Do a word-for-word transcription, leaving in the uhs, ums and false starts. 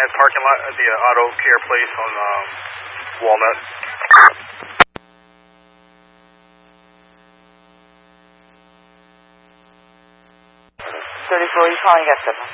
Giant parking lot at the uh, Auto Care Place on um, Walnut. thirty-four, you calling F seven